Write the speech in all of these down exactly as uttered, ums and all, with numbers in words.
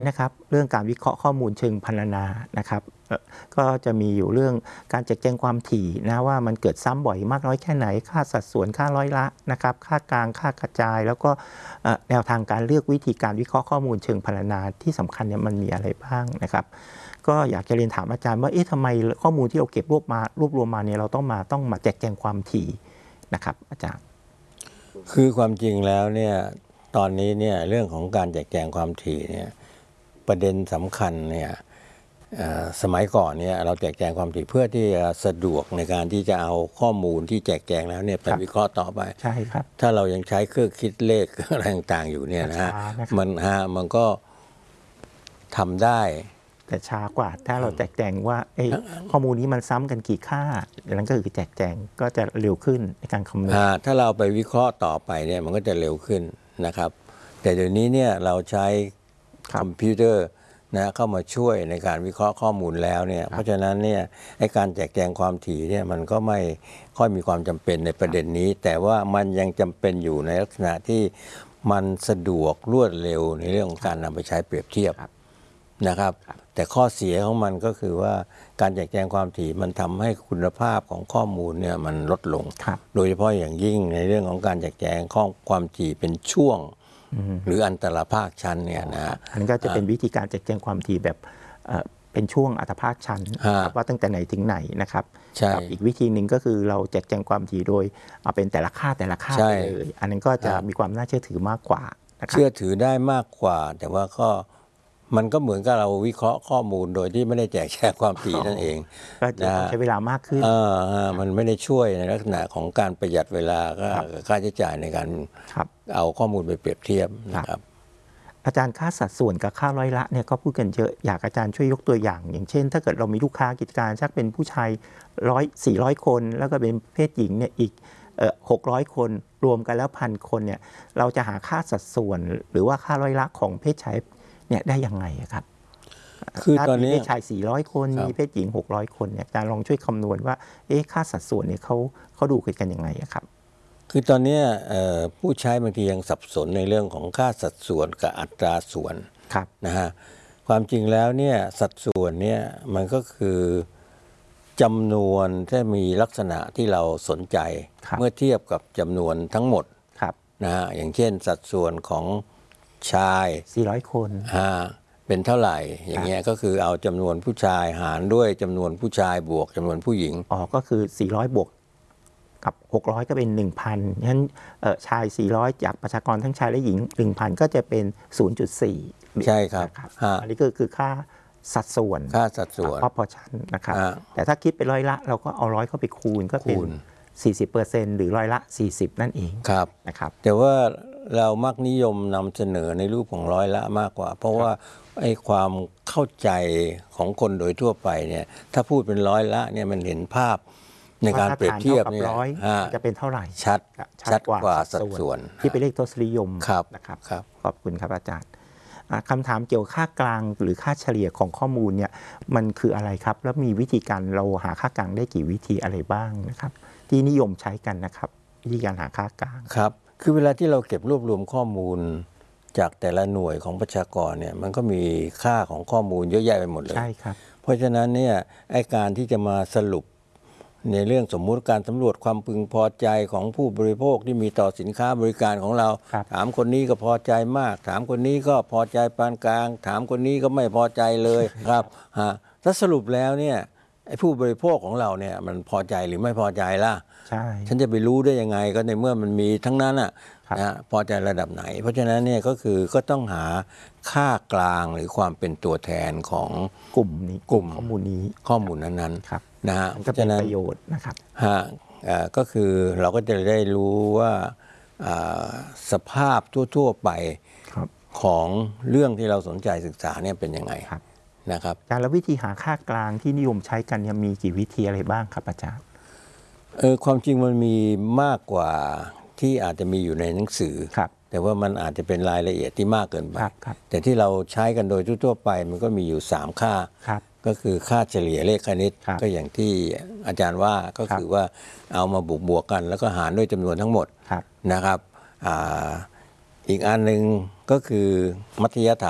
นะครับเรื่องการวิเคราะห์ข้อมูลเชิงพรรณนานะครับก็จะมีอยู่เรื่องการแจกแจงความถี่นะว่ามันเกิดซ้ำบ่อยมากน้อยแค่ไหนค่าสัดส่วนค่าร้อยละนะครับค่ากลางค่ากระจายแล้วก็แนวทางการเลือกวิธีการวิเคราะห์ข้อมูลเชิงพรรณนาที่สำคัญเนี่ยมันมีอะไรบ้างนะครับก็อยากจะเรียนถามอาจารย์ว่าเอ๊ะทำไมข้อมูลที่เราเก็บรวบมารวบรวมมาเนี่ยเราต้องมาต้องมาแจกแจงความถี่นะครับอาจารย์คือความจริงแล้วเนี่ยตอนนี้เนี่ยเรื่องของการแจกแจงความถี่เนี่ยประเด็นสำคัญเนี่ยสมัยก่อนเนี่ยเราแจกแจงความถี่เพื่อที่จะสะดวกในการที่จะเอาข้อมูลที่แจกแจงแล้วเนี่ยไปวิเคราะห์ต่อไปใช่ครับถ้าเรายังใช้เครื่องคิดเลขอะไรต่างๆอยู่เนี่ยนะฮะมันฮะมันก็ทำได้แต่ช้ากว่าถ้าเราแจกแจงว่าข้อมูลนี้มันซ้ำกันกี่ค่าอย่างนั้นก็คือแจกแจงก็จะเร็วขึ้นในการคำนวณถ้าเราไปวิเคราะห์ต่อไปเนี่ยมันก็จะเร็วขึ้นนะครับแต่เดี๋ยวนี้เนี่ยเราใช้คอมพิวเตอร์นะเข้ามาช่วยในการวิเคราะห์ข้อมูลแล้วเนี่ยเพราะฉะนั้นเนี่ยไอ้การแจกแจงความถี่เนี่ยมันก็ไม่ค่อยมีความจำเป็นในประเด็นนี้แต่ว่ามันยังจำเป็นอยู่ในลักษณะที่มันสะดวกรวดเร็วในเรื่องของการนำไปใช้เปรียบเทียบนะครับแต่ข้อเสียของมันก็คือว่าการแจกแจงความถี่มันทำให้คุณภาพของข้อมูลเนี่ยมันลดลงโดยเฉพาะอย่างยิ่งในเรื่องของการแจกแจงข้อความถี่เป็นช่วงหรืออันตรภาคชั้นเนี่ยนะอันนี้ก็จะเป็นวิธีการแจกแจงความถี่แบบเป็นช่วงอัตภาคชั้นว่าตั้งแต่ไหนถึงไหนนะครับอีกวิธีหนึ่งก็คือเราแจกแจงความถี่โดยเอาเป็นแต่ละค่าแต่ละค่าเลยอันนั้นก็จะมีความน่าเชื่อถือมากกว่าเชื่อถือได้มากกว่าแต่ว่าก็มันก็เหมือนกับเราวิเคราะห์ข้อมูลโดยที่ไม่ได้แจกแจงความถี่นั่นเองก็จะใช้เวลามากขึ้นมันไม่ได้ช่วยในลักษณะของการประหยัดเวลาก็ค่าใช้จ่ายในการเอาข้อมูลไปเปรียบเทียบนะครับอาจารย์ค่าสัดส่วนกับค่าร้อยละเนี่ยก็พูดกันเยอะอยากอาจารย์ช่วยยกตัวอย่างอย่างเช่นถ้าเกิดเรามีลูกค้ากิจการชักเป็นผู้ชายร้อยสี่ร้อยคนแล้วก็เป็นเพศหญิงเนี่ยอีกหกร้อยคนรวมกันแล้วพันคนเนี่ยเราจะหาค่าสัดส่วนหรือว่าค่าร้อยละของเพศชายเนี่ยได้ยังไงครับคือตอนนี้เพศชายสี่ร้อยคนมีเพศหญิงหกร้อยคนเนี่ยอาจารย์ลองช่วยคำนวณว่าเอ๊ะค่าสัดส่วนเนี่ยเขาเขาดูกันยังไงครับคือตอนนี้ผู้ใช้บางทียังสับสนในเรื่องของค่าสัดส่วนกับอัตราส่วนนะฮะความจริงแล้วเนี่ยสัดส่วนเนี่ยมันก็คือจำนวนที่มีลักษณะที่เราสนใจเมื่อเทียบกับจำนวนทั้งหมดนะฮะอย่างเช่นสัดส่วนของชายสี่ร้อยคนเป็นเท่าไหร่อย่างเงี้ยก็คือเอาจำนวนผู้ชายหารด้วยจำนวนผู้ชายบวกจำนวนผู้หญิงอ๋อก็คือสี่ร้อยบวกกับหกร้อยก็เป็น หนึ่งพัน ฉะนั้นชายสี่ร้อยจากประชากรทั้งชายและหญิง หนึ่งพัน ก็จะเป็น ศูนย์จุดสี่ใช่ครับอันนี้ก็คือค่าสัดส่วนค่าสัดส่วน proportion นะครับแต่ถ้าคิดเป็นร้อยละเราก็เอาร้อยเข้าไปคูณก็เป็น สี่สิบเปอร์เซ็นต์ หรือร้อยละสี่สิบนั่นเองครับนะครับแต่ว่าเรามักนิยมนำเสนอในรูปของร้อยละมากกว่าเพราะว่าไอ้ความเข้าใจของคนโดยทั่วไปเนี่ยถ้าพูดเป็นร้อยละเนี่ยมันเห็นภาพในการเปรียบเทียบเนี่ยจะเป็นเท่าไหร่ชัดชัดกว่าสัดส่วนที่เป็นเลขทศนิยมนะครับขอบคุณครับอาจารย์คำถามเกี่ยวกับค่ากลางหรือค่าเฉลี่ยของข้อมูลเนี่ยมันคืออะไรครับแล้วมีวิธีการเราหาค่ากลางได้กี่วิธีอะไรบ้างนะครับที่นิยมใช้กันนะครับวิธีการหาค่ากลางครับคือเวลาที่เราเก็บรวบรวมข้อมูลจากแต่ละหน่วยของประชากรเนี่ยมันก็มีค่าของข้อมูลเยอะแยะไปหมดเลยใช่ครับเพราะฉะนั้นเนี่ยไอ้การที่จะมาสรุปในเรื่องสมมุติการสำรวจความพึงพอใจของผู้บริโภคที่มีต่อสินค้าบริการของเราถามคนนี้ก็พอใจมากถามคนนี้ก็พอใจปานกลางถามคนนี้ก็ไม่พอใจเลยครับฮะถ้าสรุปแล้วเนี่ยไอ้ผู้บริโภคของเราเนี่ยมันพอใจหรือไม่พอใจล่ะใช่ฉันจะไปรู้ได้ยังไงก็ในเมื่อมันมีทั้งนั้นอ่ะนะพอใจระดับไหนเพราะฉะนั้นเนี่ยก็คือก็ต้องหาค่ากลางหรือความเป็นตัวแทนของกลุ่มนี้กลุ่มข้อมูลนี้ข้อมูลนั้นๆนะฮะเพราะฉะนั้นประโยชน์นะครับฮะก็คือเราก็จะได้รู้ว่าสภาพทั่วๆไปของเรื่องที่เราสนใจศึกษาเนี่ยเป็นยังไงนะครับการแล้ววิธีหาค่ากลางที่นิยมใช้กันเนี่ยมีกี่วิธีอะไรบ้างครับอาจารย์เออความจริงมันมีมากกว่าที่อาจจะมีอยู่ในหนังสือแต่ว่ามันอาจจะเป็นรายละเอียดที่มากเกินไปแต่ที่เราใช้กันโดยทั่วๆไปมันก็มีอยู่สามค่าก็คือค่าเฉลี่ยเลขคณิตก็อย่างที่อาจารย์ว่าก็คือว่าเอามาบวกบวกกันแล้วก็หารด้วยจำนวนทั้งหมดนะครับ อ, อีกอันหนึ่งก็คือมัธยฐาน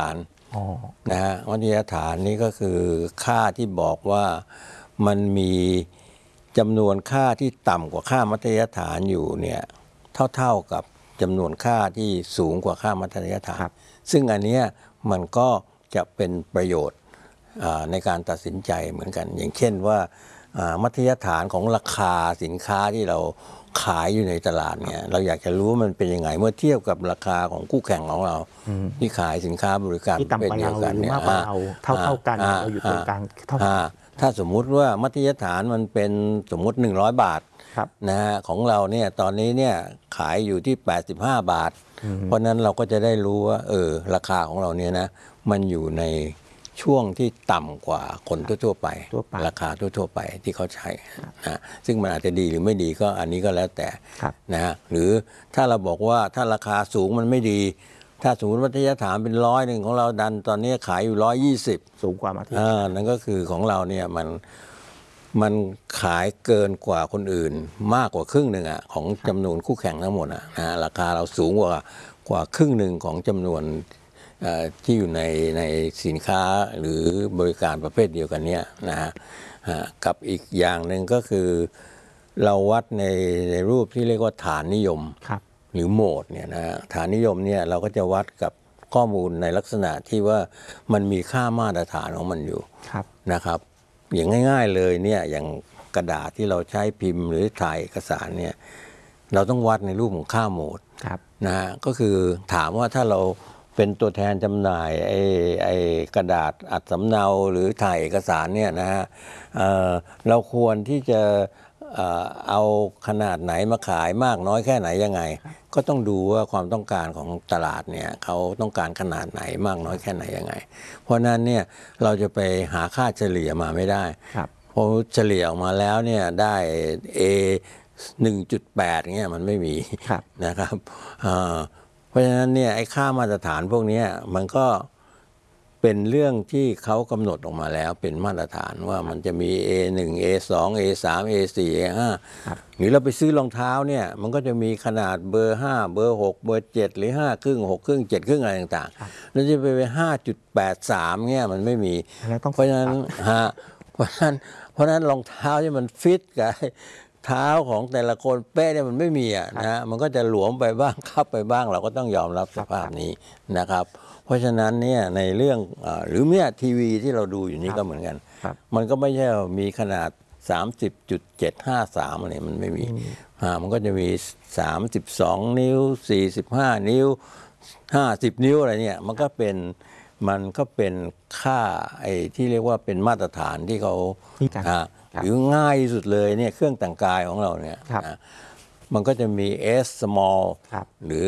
นะฮะมาตรฐานนี้ก็คือค่าที่บอกว่ามันมีจำนวนค่าที่ต่ำกว่าค่ามาตรฐานอยู่เนี่ยเท่าๆกับจำนวนค่าที่สูงกว่าค่ามาตรฐานซึ่งอันเนี้ยมันก็จะเป็นประโยชน์ในการตัดสินใจเหมือนกันอย่างเช่นว่ามาตรฐานของราคาสินค้าที่เราขายอยู่ในตลาดเนี่ยเราอยากจะรู้ว่ามันเป็นยังไงเมื่อเทียบกับราคาของคู่แข่งของเราที่ขายสินค้าบริการเป็นเดียวกันเนี่ยเท่าเท่ากันเราอยู่ตรงกลางเท่ากันถ้าสมมุติว่ามาตรฐานมันเป็นสมมุติหนึ่งร้อยบาทนะฮะของเราเนี่ยตอนนี้เนี่ยขายอยู่ที่แปดสิบห้าบาทเพราะนั้นเราก็จะได้รู้ว่าเออราคาของเราเนี่ยนะมันอยู่ในช่วงที่ต่ำกว่าคนทั่วๆไปราคาทั่วๆไปที่เขาใช้นะซึ่งมันอาจจะดีหรือไม่ดีก็อันนี้ก็แล้วแต่นะฮะหรือถ้าเราบอกว่าถ้าราคาสูงมันไม่ดีถ้าสมมติมาตรฐานเป็นร้อยหนึ่งของเราดันตอนนี้ขายอยู่ร้อยยี่สิบสูงกว่ามาตรฐานนั่นก็คือของเราเนี่ยมันมันขายเกินกว่าคนอื่นมากกว่าครึ่งหนึ่งอ่ะของจำนวนคู่แข่งทั้งหมดอ่ะนะราคาเราสูงกว่ากว่าครึ่งหนึ่งของจำนวนที่อยู่ในในสินค้าหรือบริการประเภทเดียวกันเนี้ยนะฮะกับอีกอย่างหนึ่งก็คือเราวัดในในรูปที่เรียกว่าฐานนิยมหรือโหมดเนี่ยนะฐานนิยมเนี่ยเราก็จะวัดกับข้อมูลในลักษณะที่ว่ามันมีค่ามาตรฐานของมันอยู่นะครับอย่างง่ายๆเลยเนี่ยอย่างกระดาษที่เราใช้พิมพ์หรือถ่ายเอกสารเนี่ยเราต้องวัดในรูปของค่าโหมดนะฮะก็คือถามว่าถ้าเราเป็นตัวแทนจำหน่ายไอ้ไอ้กระดาษอัดสำเนาหรือถ่ายเอกสารเนี่ยนะฮะ เอ่อ เราควรที่จะเอาขนาดไหนมาขายมากน้อยแค่ไหนยังไงก็ต้องดูว่าความต้องการของตลาดเนี่ยเขาต้องการขนาดไหนมากน้อยแค่ไหนยังไงเพราะนั้นเนี่ยเราจะไปหาค่าเฉลี่ยมาไม่ได้พอเฉลี่ยออกมาแล้วเนี่ยได้ A หนึ่งจุดแปด เงี้ยมันไม่มีนะครับเพราะฉะนั้นเนี่ยไอ้ค่ามาตรฐานพวกนี้มันก็เป็นเรื่องที่เขากำหนดออกมาแล้วเป็นมาตรฐานว่ามันจะมี เอ หนึ่ง เอ สอง เอ สาม เอ สี่ เอ ห้า หรือเราไปซื้อรองเท้าเนี่ยมันก็จะมีขนาดเบอร์ห้าเบอร์หกเบอร์เจ็ดหรือห้าครึ่งหกครึ่งเจ็ดครึ่งอะไรต่างๆแล้วจะไปไปห้าจุดแปดสามเนี่ยมันไม่มีเพราะฉะนั้นฮะเพราะฉะนั้นเพราะฉะนั้นรองเท้าที่มันฟิตกับเท้าของแต่ละคนเป๊ะเนี่ยมันไม่มีอ่ะนะมันก็จะหลวมไปบ้างคับไปบ้างเราก็ต้องยอมรับสภาพนี้นะครับเพราะฉะนั้นเนี่ยในเรื่องหรือเนี่ยทีวีที่เราดูอยู่นี้ก็เหมือนกันมันก็ไม่ใช่มีขนาด สามสิบจุดเจ็ดห้าสาม อะไรมันไม่มีอ่ามันก็จะมีสามสิบสองนิ้วสี่สิบห้านิ้วห้าสิบนิ้วอะไรเนี่ยมันก็เป็นมันก็เป็นค่าไอ้ที่เรียกว่าเป็นมาตรฐานที่เขาอ่าหรือง่ายที่สุดเลยเนี่ยเครื่องแต่งกายของเราเนี่ยมันก็จะมี S small หรือ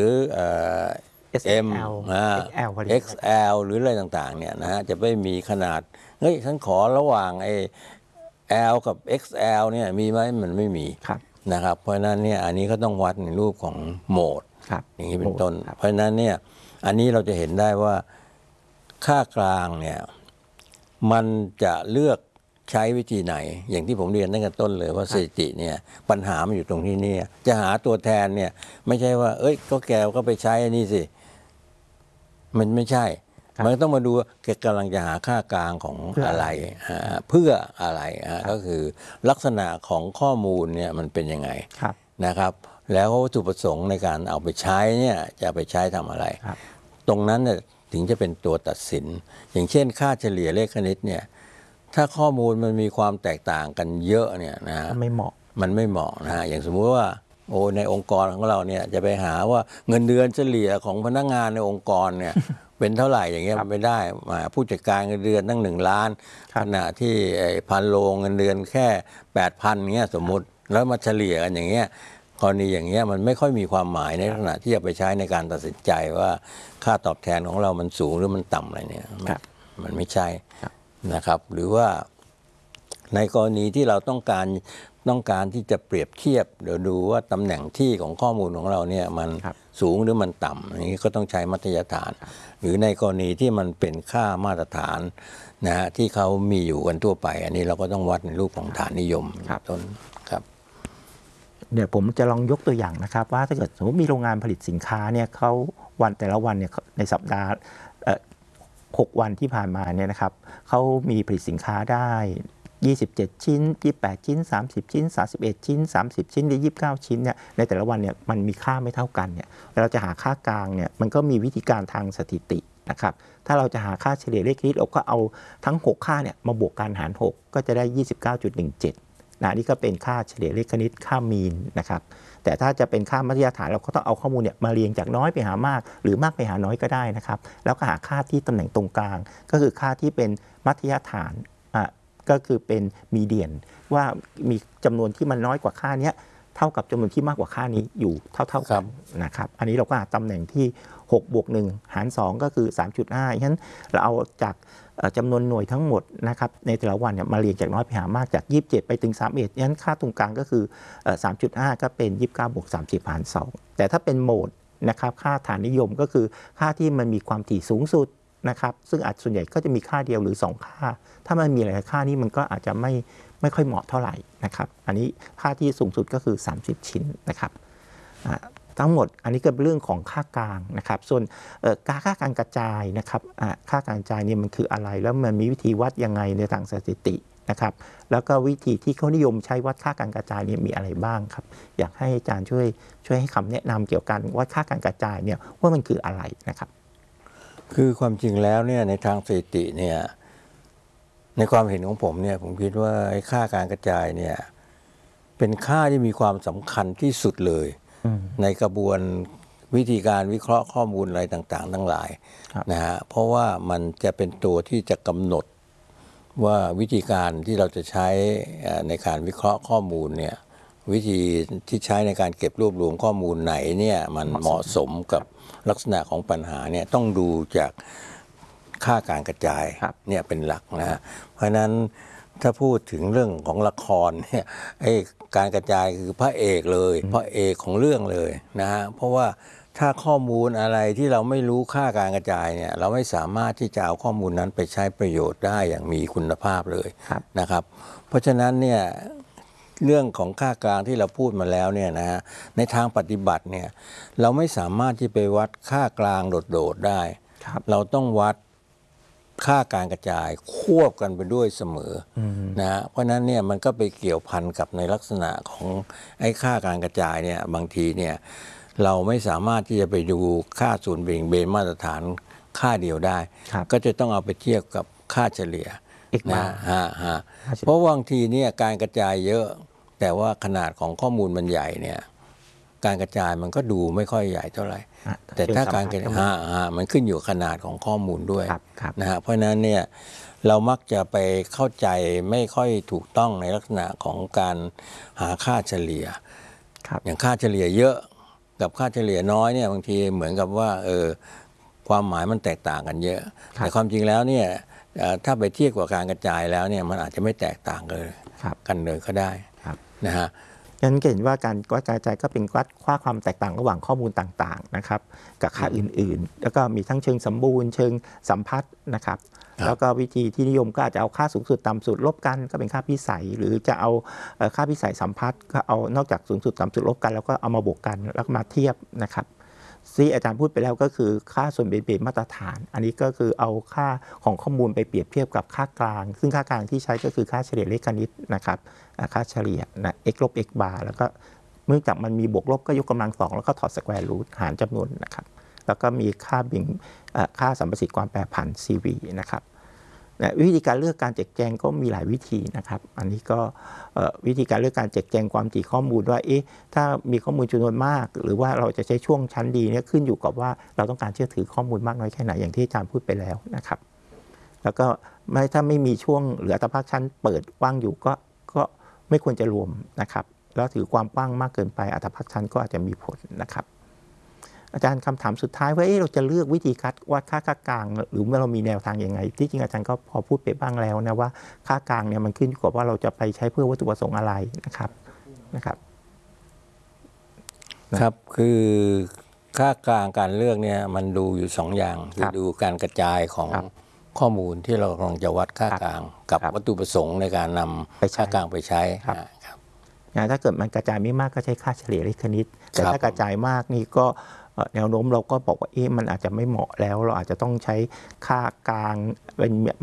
M อ่า เอ็กซ์ แอล หรืออะไรต่างๆเนี่ยนะฮะจะไม่มีขนาดเฮ้ยฉันขอระหว่างไอ้ L กับ เอ็กซ์ แอล เนี่ยมีไหมมันไม่มีนะครับเพราะฉะนั้นเนี่ยอันนี้ก็ต้องวัดในรูปของโหมดอย่างนี้เป็นต้นเพราะฉะนั้นเนี่ยอันนี้เราจะเห็นได้ว่าค่ากลางเนี่ยมันจะเลือกใช้วิธีไหนอย่างที่ผมเรียนตั้งแต่ต้นเลยว่าสถิติเนี่ยปัญหามันอยู่ตรงที่นี่จะหาตัวแทนเนี่ยไม่ใช่ว่าเอ้ยก็แกก็ไปใช้อันนี้สิมันไม่ใช่มันต้องมาดูแกกำลังจะหาค่ากลางของอะไรเพื่ออะไรก็คือลักษณะของข้อมูลเนี่ยมันเป็นยังไงนะครับแล้ววัตถุประสงค์ในการเอาไปใช้เนี่ยจะไปใช้ทำอะไรตรงนั้นเนี่ยถึงจะเป็นตัวตัดสินอย่างเช่นค่าเฉลี่ยเลขคณิตเนี่ยถ้าข้อมูลมันมีความแตกต่างกันเยอะเนี่ยนะไม่เหมาะมันไม่เหมาะนะอย่างสมมุติว่าโอ้ในองค์กรของเราเนี่ยจะไปหาว่าเงินเดือนเฉลี่ยของพนักงานในองค์กรเนี่ยเป็นเท่าไหร่อย่างเงี้ยมันไม่ได้ผู้จัดการเงินเดือนตั้งหนึ่งล้านขณะที่พันโลเงินเดือนแค่แปดพันเงี้ยสมมุติแล้วมาเฉลี่ยกันอย่างเงี้ยกรณีอย่างเงี้ยมันไม่ค่อยมีความหมายในลักษณะที่จะไปใช้ในการตัดสินใจว่าค่าตอบแทนของเรามันสูงหรือมันต่ำอะไรเนี่ยมันไม่ใช่นะครับหรือว่าในกรณีที่เราต้องการต้องการที่จะเปรียบเทียบเดี๋ยวดูว่าตำแหน่งที่ของข้อมูลของเราเนี่ยมันสูงหรือมันต่ำอย่างนี้ก็ต้องใช้มัธยฐานหรือในกรณีที่มันเป็นค่ามาตรฐานนะฮะที่เขามีอยู่กันทั่วไปอันนี้เราก็ต้องวัดในรูปของฐานนิยมต้นครับเดี๋ยวผมจะลองยกตัวอย่างนะครับว่าถ้าเกิดสมมติมีโรงงานผลิตสินค้าเนี่ยเขาวันแต่ละวันเนี่ยในสัปดาห์หกวันที่ผ่านมาเนี่ยนะครับเขามีผลิตสินค้าได้ยี่สิบเจ็ดชิ้นยี่สิบแปดชิ้นสามสิบชิ้นสามสิบเอ็ดชิ้นสามสิบชิ้นหรือยี่สิบเก้าชิ้นเนี่ยในแต่ละวันเนี่ยมันมีค่าไม่เท่ากันเนี่ยเราจะหาค่ากลางเนี่ยมันก็มีวิธีการทางสถิตินะครับถ้าเราจะหาค่าเฉลี่ยเลขคณิตเราก็เอาทั้งหกค่าเนี่ยมาบวกกันหารหกก็จะได้ ยี่สิบเก้าจุดหนึ่งเจ็ด นะนี่ก็เป็นค่าเฉลี่ยเลขคณิตค่ามีนนะครับแต่ถ้าจะเป็นค่ามัธยฐานเราก็ต้องเอาข้อมูลเนี่ยมาเรียงจากน้อยไปหามากหรือมากไปหาน้อยก็ได้นะครับแล้วก็หาค่าที่ตำแหน่งตรงกลางก็คือค่าที่เป็นมัธยฐานอ่ะก็คือเป็นมีเดียนว่ามีจำนวนที่มันน้อยกว่าค่านี้เท่ากับจำนวนที่มากกว่าค่านี้อยู่เท่าๆกันนะครับอันนี้เราก็หาตำแหน่งที่หกบวกหนึ่งหารสองก็คือ สามจุดห้า ฉะนั้นเราเอาจากจำนวนหน่วยทั้งหมดนะครับในแต่ละวันเนี่ยมาเรียงจากน้อยไปหามากจากยี่สิบเจ็ดไปถึงสามสิบเอ็ดฉะนั้นค่าตรงกลางก็คือ สามจุดห้า ก็เป็นยี่สิบเก้าบวกสามสิบหารสองแต่ถ้าเป็นโหมดนะครับค่าฐานนิยมก็คือค่าที่มันมีความถี่สูงสุดนะครับซึ่งอาจส่วนใหญ่ก็จะมีค่าเดียวหรือสองค่าถ้ามันมีหลายค่านี้มันก็อาจจะไม่ไม่ค่อยเหมาะเท่าไหร่นะครับอันนี้ค่าที่สูงสุดก็คือสามสิบชิ้นนะครับทั้งหมดอันนี้ก็เป็นเรื่องของค่ากลางนะครับส่วนค่าค่าการกระจายนะครับค่าการกระจายเนี่ยมันคืออะไรแล้วมันมีวิธีวัดยังไงในทางสถิตินะครับแล้วก็วิธีที่เขานิยมใช้วัดค่าการกระจายเนี่ยมีอะไรบ้างครับอยากให้อาจารย์ช่วยช่วยให้คำแนะนำเกี่ยวกับวัดค่าการกระจายเนี่ยว่ามันคืออะไรนะครับคือความจริงแล้วเนี่ยในทางสถิติเนี่ยในความเห็นของผมเนี่ยผมคิดว่าไอ้ค่าการกระจายเนี่ยเป็นค่าที่มีความสำคัญที่สุดเลยในกระบวนวิธีการวิเคราะห์ข้อมูลอะไรต่างๆทั้งหลายนะฮะเพราะว่ามันจะเป็นตัวที่จะกำหนดว่าวิธีการที่เราจะใช้ในการวิเคราะห์ข้อมูลเนี่ยวิธีที่ใช้ในการเก็บรวบรวมข้อมูลไหนเนี่ยมันเหมาะสมกับลักษณะของปัญหาเนี่ยต้องดูจากค่าการกระจายเนี่ยเป็นหลักนะฮะเพราะฉะนั้นถ้าพูดถึงเรื่องของละครเนี่ยไอ้การกระจายคือพระเอกเลยพระเอกของเรื่องเลยนะฮะเพราะว่าถ้าข้อมูลอะไรที่เราไม่รู้ค่าการกระจายเนี่ยเราไม่สามารถที่จะเอาข้อมูลนั้นไปใช้ประโยชน์ได้อย่างมีคุณภาพเลยนะครับเพราะฉะนั้นเนี่ยเรื่องของค่ากลางที่เราพูดมาแล้วเนี่ยนะฮะในทางปฏิบัติเนี่ยเราไม่สามารถที่ไปวัดค่ากลางโดดๆได้เราต้องวัดค่าการกระจายควบกันไปด้วยเสมอนะฮะเพราะนั้นเนี่ยมันก็ไปเกี่ยวพันกับในลักษณะของไอ้ค่าการกระจายเนี่ยบางทีเนี่ยเราไม่สามารถที่จะไปดูค่าส่วนเบี่ยงเบนมาตรฐานค่าเดียวได้ก็จะต้องเอาไปเทียบกับค่าเฉลี่ยนะฮะฮะเพราะบางทีเนี่ยการกระจายเยอะแต่ว่าขนาดของข้อมูลมันใหญ่เนี่ยการกระจายมันก็ดูไม่ค่อยใหญ่เท่าไหร่แต่ถ้าการกระจายมันขึ้นอยู่ขนาดของข้อมูลด้วยนะฮะเพราะนั้นเนี่ยเรามักจะไปเข้าใจไม่ค่อยถูกต้องในลักษณะของการหาค่าเฉลี่ยอย่างค่าเฉลี่ยเยอะกับค่าเฉลี่ยน้อยเนี่ยบางทีเหมือนกับว่าเออความหมายมันแตกต่างกันเยอะแต่ความจริงแล้วเนี่ยถ้าไปเทียบกับการกระจายแล้วเนี่ยมันอาจจะไม่แตกต่างเลยกันเลยก็ได้นะฮะงั้นเห็นว่าการวัดการกระจายก็เป็นวัดค่าความแตกต่างระหว่างข้อมูลต่างๆนะครับกับค่าอื่นๆแล้วก็มีทั้งเชิงสมบูรณ์เชิงสัมพัทธ์นะครับแล้วก็วิธีที่นิยมก็อาจจะเอาค่าสูงสุดต่ำสุดลบกันก็เป็นค่าพิสัยหรือจะเอาค่าพิสัยสัมพัทธ์ก็เอานอกจากสูงสุดต่ำสุดลบกันแล้วก็เอามาบวกกันแล้วมาเทียบนะครับที่อาจารย์พูดไปแล้วก็คือค่าส่วนเบี่ยงเบนมาตรฐานอันนี้ก็คือเอาค่าของข้อมูลไปเปรียบเทียบกับค่ากลางซึ่งค่ากลางที่ใช้ก็คือค่าเฉลี่ยเลขคณิตนะครับค่าเฉลี่ยนะ x ลบ x บาร์แล้วก็เนื่องจากมันมีบวกลบก็ยกกำลังสองแล้วก็ถอดสแควร์รูทหารจำนวนนะครับแล้วก็มีค่าเบี่ยงค่าสัมประสิทธิ์ความแปรผัน ซี วี นะครับวิธีการเลือกการแจกแจงก็มีหลายวิธีนะครับอันนี้ก็วิธีการเลือกการแจกแจงความถี่ข้อมูลว่าเอ๊ะถ้ามีข้อมูลจำนวนมากหรือว่าเราจะใช้ช่วงชั้นดีเนี่ยขึ้นอยู่กับว่าเราต้องการเชื่อถือข้อมูลมากน้อยแค่ไหนอย่างที่อาจารย์พูดไปแล้วนะครับแล้วก็ไม่ถ้าไม่มีช่วงเหลืออัตภาคชั้นเปิดว่างอยู่ก็ก็ไม่ควรจะรวมนะครับแล้วถือความกว้างมากเกินไปอัตภาคชั้นก็อาจจะมีผลนะครับอาจารย์คำถามสุดท้ายว่าเอ๊ะเราจะเลือกวิธีคัดวัดค่าค่ากลางหรือเรามีแนวทางยังไงที่จริงอาจารย์ก็พอพูดไปบ้างแล้วนะว่าค่ากลางเนี่ยมันขึ้นอยู่กับว่าเราจะไปใช้เพื่อวัตถุประสงค์อะไรนะครับนะครับครับคือค่ากลางการเลือกเนี่ยมันดูอยู่สองอย่างคือดูการกระจายของข้อมูลที่เรากำลังจะวัดค่ากลางกับวัตถุประสงค์ในการนำค่ากลางไปใช้ครับถ้าเกิดมันกระจายไม่มากก็ใช้ค่าเฉลี่ยเลขคณิตแต่ถ้ากระจายมากนี่ก็เอ่อแนวโน้มเราก็บอกว่าเอ๊ะมันอาจจะไม่เหมาะแล้วเราอาจจะต้องใช้ค่ากลางเป็น